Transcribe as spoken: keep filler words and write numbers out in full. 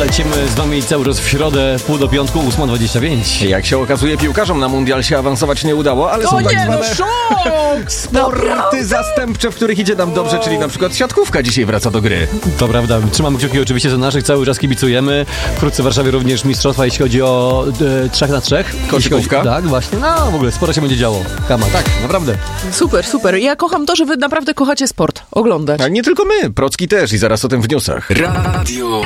Lecimy z wami cały czas w środę, pół do piątku, ósma dwadzieścia pięć. Jak się okazuje, piłkarzom na mundial się awansować nie udało, ale To są tak nie, no zwane szok! sporty zastępcze, w których idzie nam dobrze, czyli na przykład siatkówka dzisiaj wraca do gry. To prawda, trzymamy kciuki oczywiście za naszych, cały czas kibicujemy. Wkrótce w Warszawie również mistrzostwa, jeśli chodzi o e, trzech na trzech. Koszykówka? Chodzi, tak, właśnie. No w ogóle sporo się będzie działo. Kama. Tak, naprawdę. Super, super. Ja kocham to, że wy naprawdę kochacie sport. Oglądać. A nie tylko my, Procki też i zaraz o tym w newsach. Radio